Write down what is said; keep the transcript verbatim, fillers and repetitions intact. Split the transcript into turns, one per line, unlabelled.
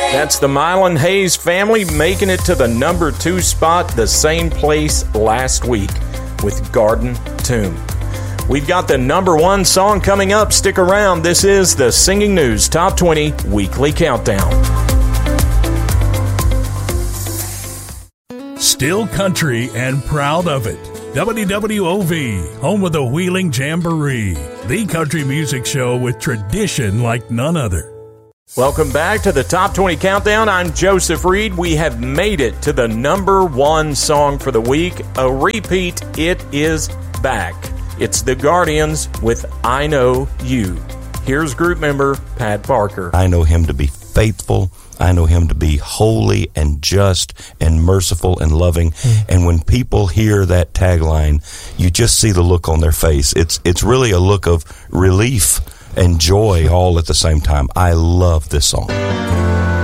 That's the Mylan Hayes family making it to the number two spot, the same place last week with Garden Tomb. We've got the number one song coming up. Stick around. This is the Singing News Top twenty Weekly Countdown.
Still country and proud of it. W W O V, home of the Wheeling Jamboree, the country music show with tradition like none other.
Welcome back to the Top twenty Countdown. I'm Joseph Reed. We have made it to the number one song for the week. A repeat, it is back. It's the Guardians with I Know You. Here's group member Pat Parker.
I know him to be faithful. I know him to be holy and just and merciful and loving. Mm. And when people hear that tagline, you just see the look on their face. It's it's really a look of relief and joy all at the same time. I love this song.